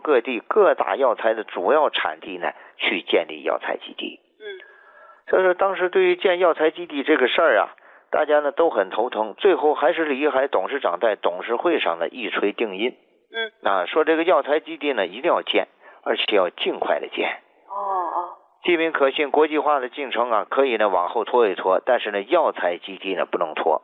各地各大药材的主要产地呢，去建立药材基地。所以说当时对于建药材基地这个事儿啊，大家呢都很头疼，最后还是李海董事长在董事会上呢一锤定音。说这个药材基地呢一定要建，而且要尽快的建。既明可信，国际化的进程啊，可以呢往后拖一拖，但是呢药材基地呢不能拖。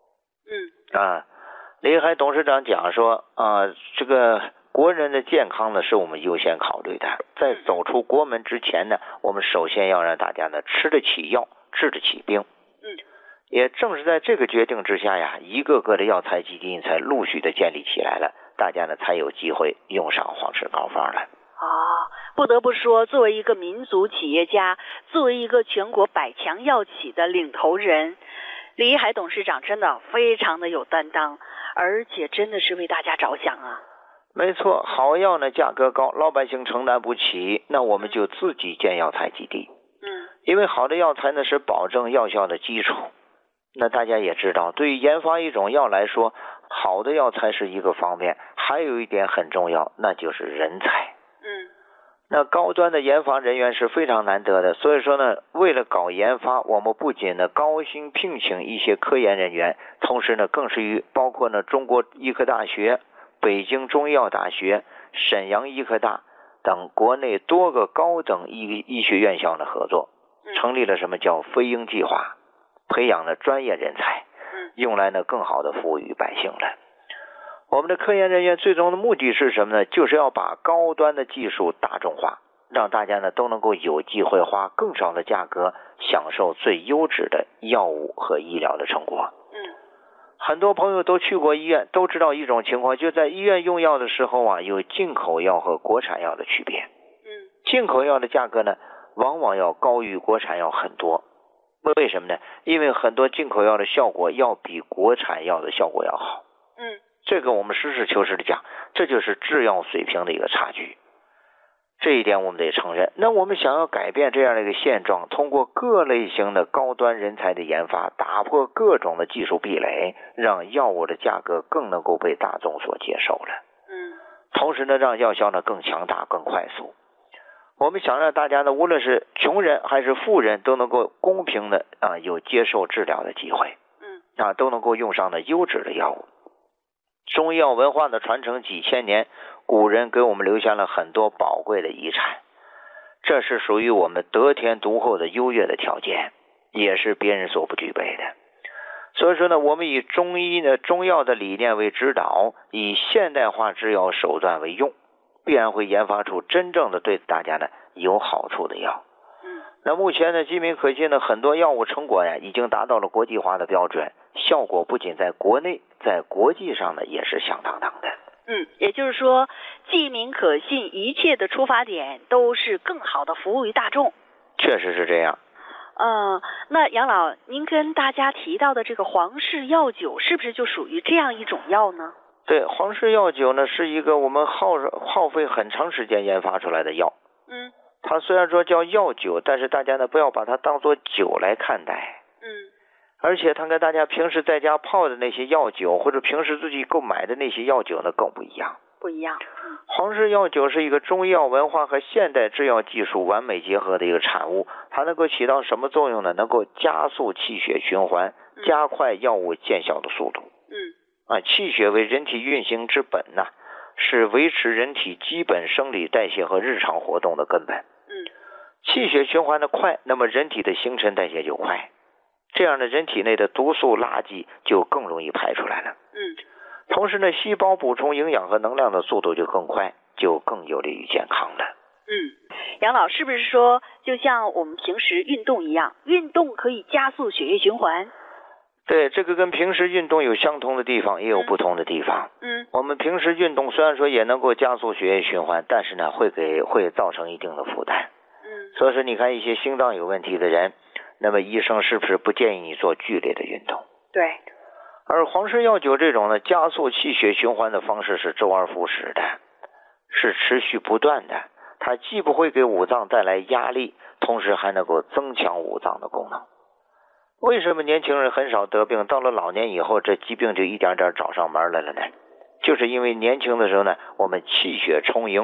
李海董事长讲说这个国人的健康呢是我们优先考虑的，在走出国门之前呢，我们首先要让大家呢吃得起药，治得起病。也正是在这个决定之下呀，一个个的药材基地才陆续的建立起来了，大家呢才有机会用上黄氏膏方了。 不得不说，作为一个民族企业家，作为一个全国百强药企的领头人，李海董事长真的非常的有担当，而且真的是为大家着想啊。 没错，好药呢价格高，老百姓承担不起，那我们就自己建药材基地。因为好的药材呢是保证药效的基础。那大家也知道，对于研发一种药来说，好的药材是一个方面，还有一点很重要，那就是人才。那高端的研发人员是非常难得的，所以说呢，为了搞研发，我们不仅呢高薪聘请一些科研人员，同时呢更是与包括呢中国医科大学、北京中医药大学、沈阳医科大等国内多个高等医学院校的合作，成立了什么叫飞鹰计划，培养了专业人才，用来呢更好的服务于百姓了。我们的科研人员最终的目的是什么呢？就是要把高端的技术大众化，让大家呢都能够有机会花更少的价格享受最优质的药物和医疗的成果。很多朋友都去过医院，都知道一种情况，就在医院用药的时候啊，有进口药和国产药的区别。进口药的价格呢往往要高于国产药很多。为什么呢？因为很多进口药的效果要比国产药的效果要好。这个我们实事求是的讲，这就是制药水平的一个差距，这一点我们得承认。那我们想要改变这样的一个现状，通过各类型的高端人才的研发，打破各种的技术壁垒，让药物的价格更能够被大众所接受了。同时呢，让药效呢更强大、更快速。我们想让大家呢，无论是穷人还是富人，都能够公平的有接受治疗的机会，都能够用上呢优质的药物。中医药文化的传承几千年，古人给我们留下了很多宝贵的遗产，这是属于我们得天独厚的优越的条件，也是别人所不具备的。所以说呢，我们以中药的理念为指导，以现代化制药手段为用，必然会研发出真正的对大家呢有好处的药。那目前呢，机敏可信的很多药物成果呀，已经达到了国际化的标准，效果不仅在国内，在国际上呢也是响当当的。 也就是说，机敏可信，一切的出发点都是更好的服务于大众。 确实是这样。 那杨老，您跟大家提到的这个黄氏药酒，是不是就属于这样一种药呢？ 对，黄氏药酒呢是一个我们耗费很长时间研发出来的药。它虽然说叫药酒，但是大家呢不要把它当作酒来看待。而且它跟大家平时在家泡的那些药酒，或者平时自己购买的那些药酒呢更不一样。黄氏药酒是一个中医药文化和现代制药技术完美结合的一个产物，它能够起到什么作用呢？能够加速气血循环，加快药物见效的速度。气血为人体运行之本呐，是维持人体基本生理代谢和日常活动的根本。气血循环的快，那么人体的新陈代谢就快，这样的人体内的毒素垃圾就更容易排出来了。同时呢，细胞补充营养和能量的速度就更快，就更有利于健康了。 杨老，是不是说就像我们平时运动一样，运动可以加速血液循环？ 对，这个跟平时运动有相同的地方，也有不同的地方。我们平时运动虽然说也能够加速血液循环，但是呢会造成一定的负担。所以说你看一些心脏有问题的人，那么医生是不是不建议你做剧烈的运动？ 对。 而黄氏药酒这种呢，加速气血循环的方式是周而复始的，是持续不断的，它既不会给五脏带来压力，同时还能够增强五脏的功能。为什么年轻人很少得病，到了老年以后这疾病就一点点找上门来了呢？就是因为年轻的时候呢，我们气血充盈，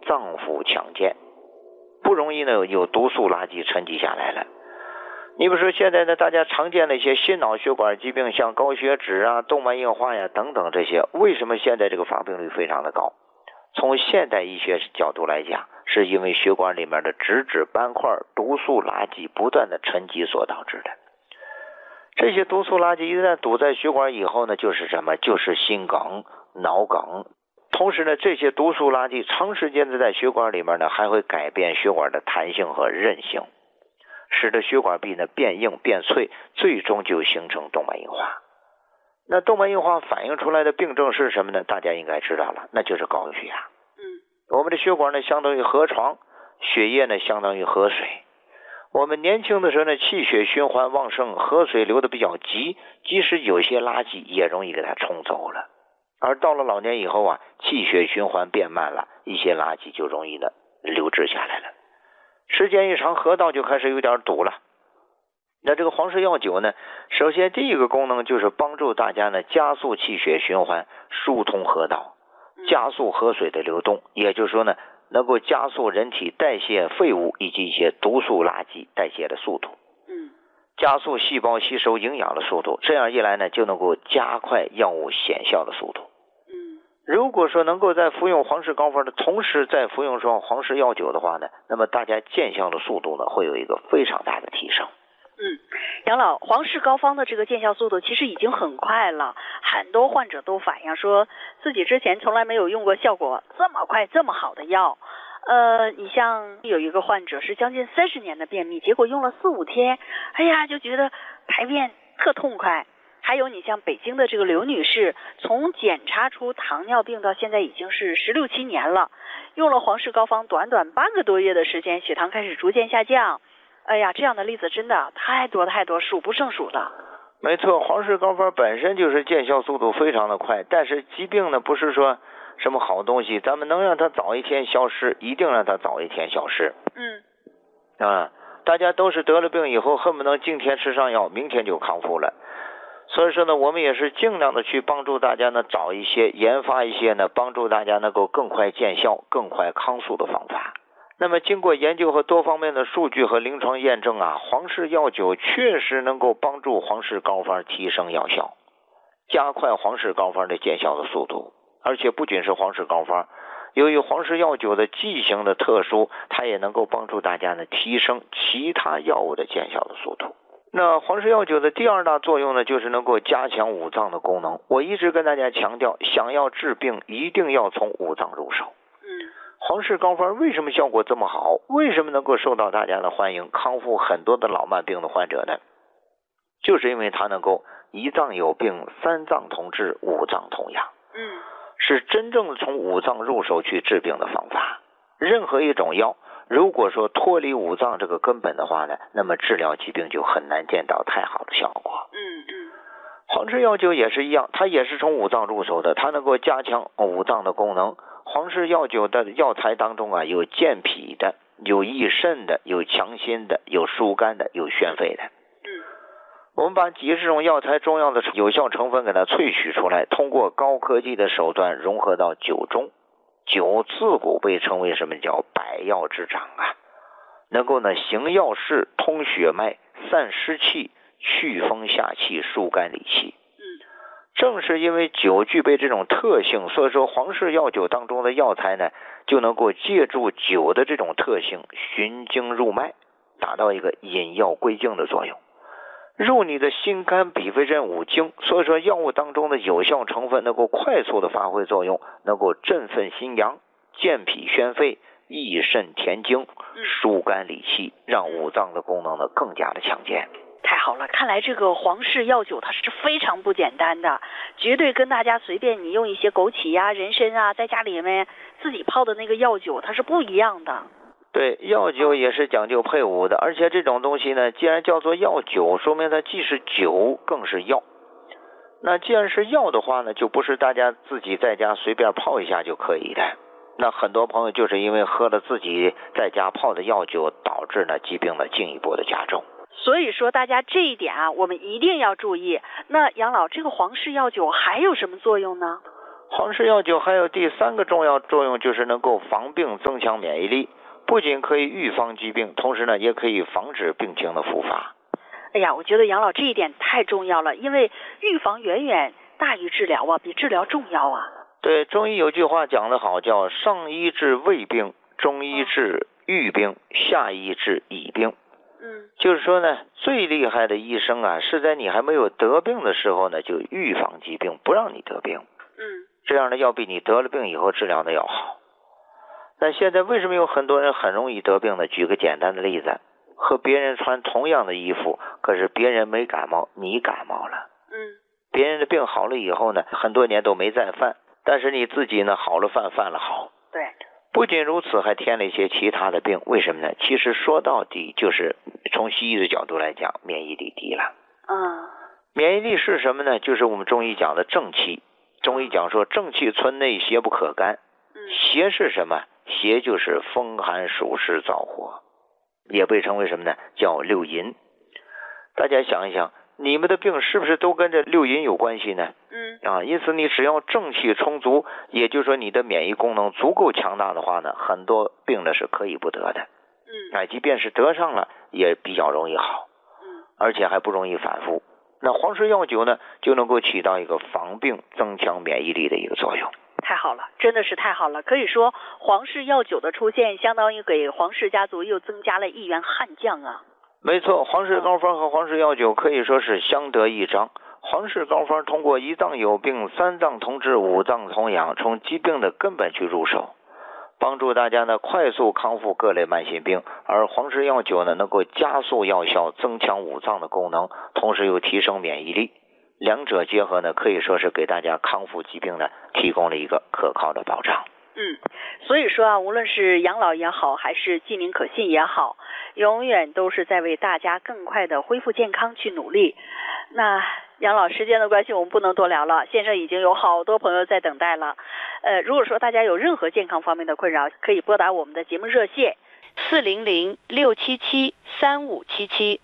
脏腑强健，不容易呢有毒素垃圾沉积下来了。你比如说现在呢，大家常见的一些心脑血管疾病，像高血脂啊、动脉硬化呀等等这些，为什么现在这个发病率非常的高？从现代医学角度来讲，是因为血管里面的脂质斑块、毒素垃圾不断的沉积所导致的。这些毒素垃圾一旦堵在血管以后呢，就是什么？就是心梗、脑梗。同时呢，这些毒素垃圾长时间的在血管里面呢，还会改变血管的弹性和韧性，使得血管壁呢变硬变脆，最终就形成动脉硬化。那动脉硬化反映出来的病症是什么呢？大家应该知道了，那就是高血压。我们的血管呢相当于河床，血液呢相当于河水。我们年轻的时候呢，气血循环旺盛，河水流得比较急，即使有些垃圾也容易给它冲走了。而到了老年以后啊，气血循环变慢了，一些垃圾就容易的流滞下来了。时间一长，河道就开始有点堵了。那这个黄氏药酒呢，首先第一个功能就是帮助大家呢加速气血循环，疏通河道，加速河水的流动，也就是说呢，能够加速人体代谢废物以及一些毒素垃圾代谢的速度，加速细胞吸收营养的速度，这样一来呢，就能够加快药物显效的速度。如果说能够在服用黄氏膏方的同时再服用上黄氏药酒的话呢，那么大家见效的速度呢会有一个非常大的提升。 杨老，黄氏膏方的这个见效速度其实已经很快了，很多患者都反映说自己之前从来没有用过效果这么快这么好的药。你像有一个患者是将近30年的便秘，结果用了4-5天，哎呀就觉得排便特痛快。还有你像北京的这个刘女士，从检查出糖尿病到现在已经是16-17年了，用了黄氏膏方短短半个多月的时间，血糖开始逐渐下降。哎呀，这样的例子真的太多，数不胜数的。 没错，黄氏膏方本身就是见效速度非常的快，但是疾病呢不是说什么好东西，咱们能让它早一天消失，一定让它早一天消失。大家都是得了病以后恨不能今天吃上药，明天就康复了。所以说呢，我们也是尽量的去帮助大家呢，找一些研发一些呢，帮助大家能够更快见效、更快康复的方法。那么经过研究和多方面的数据和临床验证啊，黄氏药酒确实能够帮助黄氏膏方提升药效，加快黄氏膏方的见效的速度。而且不仅是黄氏膏方，由于黄氏药酒的剂型的特殊，它也能够帮助大家呢提升其他药物的见效的速度。那黄氏药酒的第二大作用呢，就是能够加强五脏的功能。我一直跟大家强调，想要治病一定要从五脏入手。黄氏膏方为什么效果这么好？为什么能够受到大家的欢迎，康复很多的老慢病的患者呢？就是因为它能够一脏有病，三脏同治，五脏同养。是真正的从五脏入手去治病的方法。任何一种药，如果说脱离五脏这个根本的话呢，那么治疗疾病就很难见到太好的效果。黄氏药酒也是一样，它也是从五脏入手的，它能够加强五脏的功能。黄氏药酒的药材当中啊，有健脾的，有益肾的，有强心的，有疏肝的，有宣肺的。我们把几十种药材中药的有效成分给它萃取出来，通过高科技的手段融合到酒中。酒自古被称为什么叫百药之长啊，能够呢行药事，通血脉，散湿气，祛风下气，疏肝理气。正是因为酒具备这种特性，所以说黄氏药酒当中的药材呢，就能够借助酒的这种特性，循经入脉，达到一个引药归经的作用，入你的心肝脾肺肾五经。所以说药物当中的有效成分能够快速的发挥作用，能够振奋心阳，健脾宣肺，益肾填精，疏肝理气，让五脏的功能呢更加的强健。 太好了，看来这个黄氏药酒它是非常不简单的，绝对跟大家随便你用一些枸杞呀、人参啊，在家里面自己泡的那个药酒它是不一样的。 对，药酒也是讲究配伍的，而且这种东西呢，既然叫做药酒，说明它既是酒更是药。那既然是药的话呢，就不是大家自己在家随便泡一下就可以的。那很多朋友就是因为喝了自己在家泡的药酒，导致呢疾病的进一步的加重。 所以说大家这一点啊，我们一定要注意。那杨老，这个黄氏药酒还有什么作用呢？ 黄氏药酒还有第3个重要作用，就是能够防病增强免疫力，不仅可以预防疾病，同时呢也可以防止病情的复发。 哎呀，我觉得杨老这一点太重要了，因为预防远远大于治疗啊，比治疗重要啊。 对，中医有句话讲得好，叫上医治未病，中医治预病，下医治已病。就是说呢，最厉害的医生啊，是在你还没有得病的时候呢，就预防疾病，不让你得病。这样呢，要比你得了病以后治疗的要好。但现在为什么有很多人很容易得病呢？举个简单的例子，和别人穿同样的衣服，可是别人没感冒，你感冒了。别人的病好了以后呢，很多年都没再犯，但是你自己呢，好了犯，犯了好。 对。 不仅如此，还添了一些其他的病，为什么呢？其实说到底，就是从西医的角度来讲，免疫力低了。免疫力是什么呢？就是我们中医讲的正气。中医讲说，正气存内，邪不可干。邪是什么？邪就是风寒暑湿燥火，也被称为什么呢？叫六淫。大家想一想，你们的病是不是都跟这六淫有关系呢？因此你只要正气充足，也就是说你的免疫功能足够强大的话呢，很多病呢是可以不得的。即便是得上了，也比较容易好。而且还不容易反复。那黄氏药酒呢，就能够起到一个防病、增强免疫力的一个作用。 太好了，真的是太好了。可以说黄氏药酒的出现，相当于给黄氏家族又增加了一员悍将啊。 没错，黄氏膏方和黄氏药酒可以说是相得益彰。黄氏膏方通过1脏有病、3脏同治、5脏同养，从疾病的根本去入手，帮助大家呢快速康复各类慢性病。而黄氏药酒呢，能够加速药效，增强5脏的功能，同时又提升免疫力。两者结合呢，可以说是给大家康复疾病呢提供了一个可靠的保障。 所以说啊，无论是养老也好，还是济民可信也好，永远都是在为大家更快的恢复健康去努力。那杨老，时间的关系我们不能多聊了，线上已经有好多朋友在等待了。如果说大家有任何健康方面的困扰，可以拨打我们的节目热线400-677-3577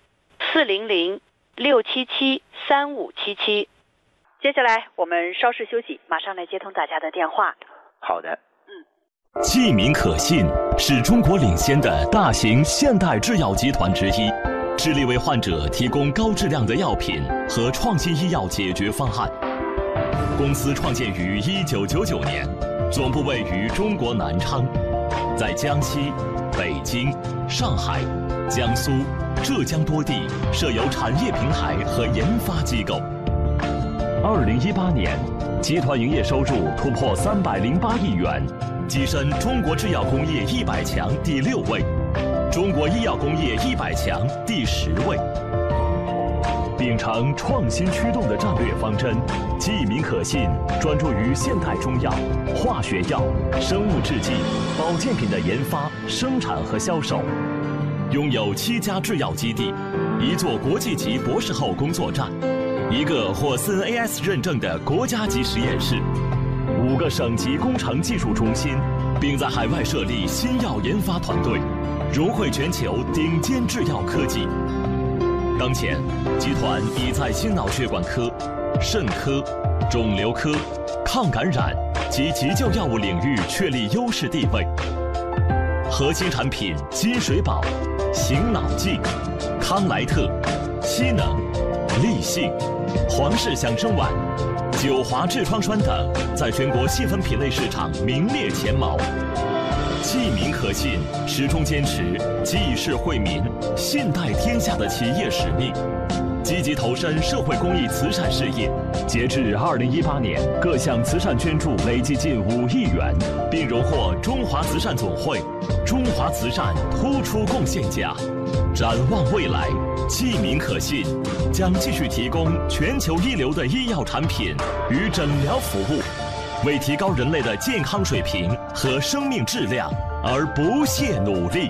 400-677-3577。接下来我们稍事休息，马上来接通大家的电话。 好的。 济民可信是中国领先的大型现代制药集团之一，致力为患者提供高质量的药品和创新医药解决方案。公司创建于1999年，总部位于中国南昌，在江西、北京、上海、江苏、浙江多地设有产业平台和研发机构。2018年，集团营业收入突破308亿元，跻身中国制药工业100强第6位，中国医药工业100强第10位。秉承创新驱动的战略方针，济民可信专注于现代中药、化学药、生物制剂、保健品的研发、生产和销售，拥有7家制药基地，1座国际级博士后工作站，1个获CNAS 认证的国家级实验室，5个省级工程技术中心，并在海外设立新药研发团队，融汇全球顶尖制药科技。当前，集团已在心脑血管科、肾科、肿瘤科、抗感染及急救药物领域确立优势地位。核心产品金水宝、醒脑净、康莱特、西能、立信、皇氏响生丸、九华痔疮栓等，在全国细分品类市场名列前茅。济民可信始终坚持济世惠民、信代天下的企业使命，积极投身社会公益慈善事业。截至2018年，各项慈善捐助累计近5亿元，并荣获中华慈善总会中华慈善突出贡献奖。展望未来，济民可信将继续提供全球一流的医药产品与诊疗服务，为提高人类的健康水平和生命质量而不懈努力。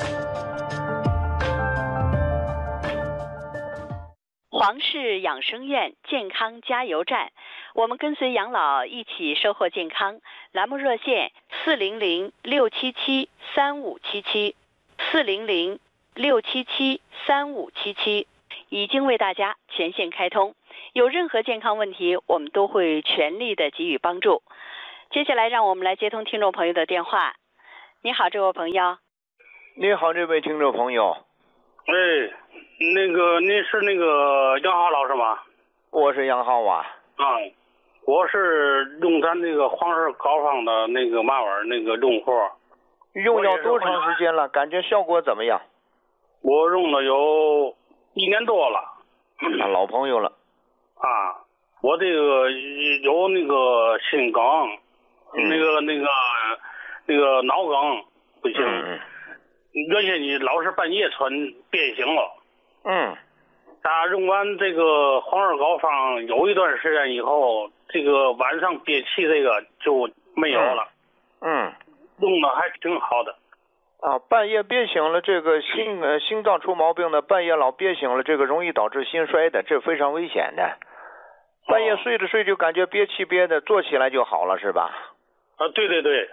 皇氏养生院健康加油站，我们跟随养老一起收获健康。栏目热线400-677-3577 400-677-3577，已经为大家全线开通。有任何健康问题，我们都会全力的给予帮助。 接下来让我们来接通听众朋友的电话。你好，这位朋友。 你好，这位听众朋友。 哎，您是杨浩老师吗？ 我是杨浩啊。 我是用咱黄氏膏方的麻丸用户。 用药多长时间了？感觉效果怎么样？ 我用了有1年多了。 老朋友了。 我有心梗，脑梗不行。原先你老是半夜变形了。用完黄氏膏方有一段时间以后，晚上憋气就没有了。用的还挺好的。 半夜憋醒了，心脏出毛病的，半夜老憋醒了，这个容易导致心衰的，这非常危险的。半夜睡着睡就感觉憋气憋的，坐起来就好了，是吧？ 对对对。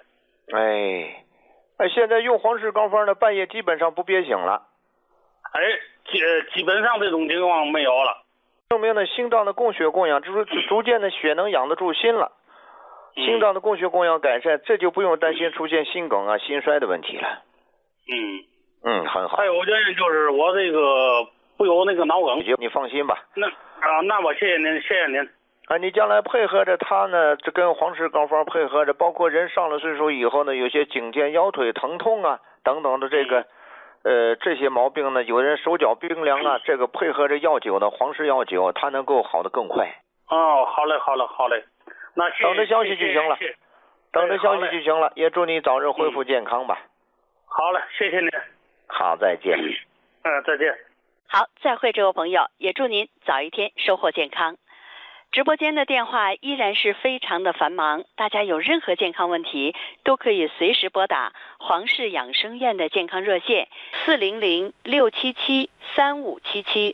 现在用黄氏膏方的半夜基本上不憋醒了。 基本上这种情况没有了。 证明呢，心脏的供血供氧，就是逐渐的血能养得住心了。心脏的供血供氧改善，这就不用担心出现心梗啊、心衰的问题了。很好。 还有原因就是我不有脑梗。 你放心吧。 那我谢谢您，谢谢您。 你将来配合着它呢，这跟黄氏膏方配合着，包括人上了岁数以后呢，有些颈肩腰腿疼痛啊等等的这些毛病呢，有人手脚冰凉啊，这个配合着药酒的黄氏药酒，它能够好得更快。 好嘞。那等着消息就行了。等着消息就行了，也祝你早日恢复健康吧。 好嘞，谢谢您。 好，再见。 再见。 好，再会，这位朋友，也祝您早一天收获健康。直播间的电话依然是非常的繁忙，大家有任何健康问题都可以随时拨打黄氏养生院的健康热线400-677-3577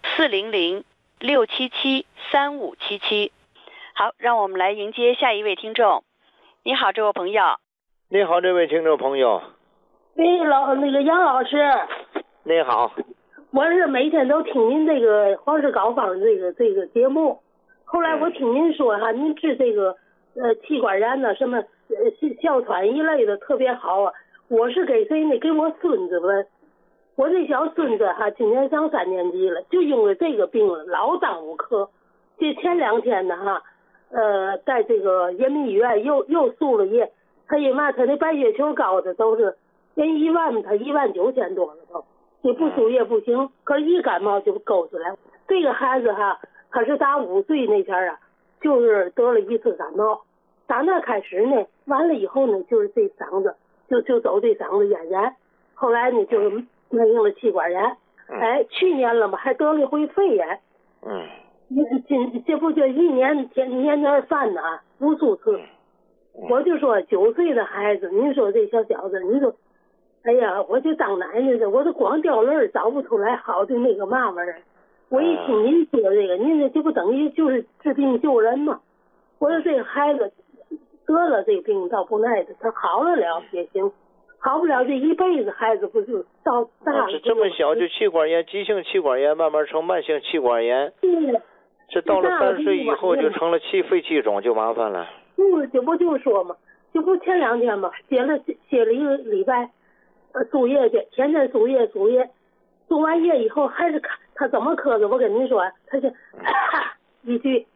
400-677-3577。好，让我们来迎接下一位听众。你好，这位朋友。 你好，这位听众朋友。 杨老师。 你好。 我是每天都听您黄氏膏方这个节目，后来我听您说您治气管炎呢，什么哮喘一类的特别好啊。我是给谁呢？给我孙子问。我这小孙子今年上3年级了，就因为这个病了，老耽误课。这前2天呢在人民医院又输了液，他因为他那白血球高的都是人19000多了都。你不输液不行，可是一感冒就勾起来。这个孩子他是打5岁那天就是得了一次感冒，打那开始呢，完了以后呢，就是这嗓子就走这嗓子咽炎，后来呢就是慢性了气管炎。去年了嘛，还得了一回肺炎。这不就一年年犯呢无数次。我就说9岁的孩子，您说这小小子，你说。哎呀，我就当奶奶的，我都光掉泪找不出来好的嘛味儿。我一听您说这个，您这不等于就是治病救人吗？我说这个孩子得了这病倒不耐的，他好了也行，好不了这一辈子孩子不就到大了。 这么小就气管炎，急性气管炎慢慢成慢性气管炎。这到了30岁以后就成了肺气肿，就麻烦了。 我就说嘛，这不前2天嘛，歇了1个礼拜。输液去，天天输液，输完液以后还是他怎么咳嗽？我跟您说，他就一句，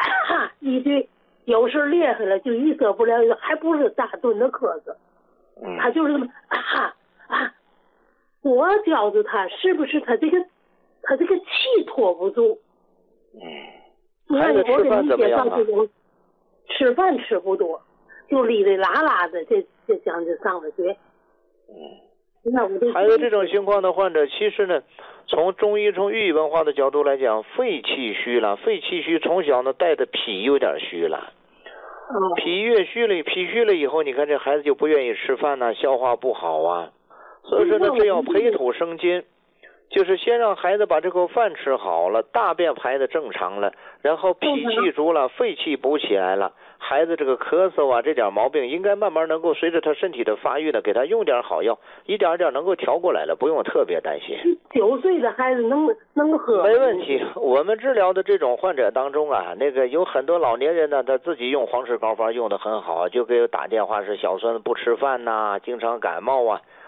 有时厉害了就一得不了，还不是大顿的咳嗽，他就是这么我觉着他是不是他这个气拖不住？ 孩子吃饭怎么样啊？ 吃饭吃不多，就哩哩啦啦的，这想就上了学。 还有这种情况的患者，其实呢，从中医从寓意文化的角度来讲，肺气虚了，肺气虚从小呢带的脾有点虚了，脾越虚了，脾虚了以后，你看这孩子就不愿意吃饭呐，消化不好啊，所以说呢，这要培土生金， 就是先让孩子把这口饭吃好了，大便排的正常了，然后脾气足了，肺气补起来了，孩子这个咳嗽啊这点毛病应该慢慢能够随着他身体的发育呢，给他用点好药，一点点能够调过来了，不用特别担心。 9岁的孩子能喝？ 没问题。我们治疗的这种患者当中啊，那个有很多老年人呢，他自己用黄氏膏方用的很好，就给打电话是小孙子不吃饭呐，经常感冒啊。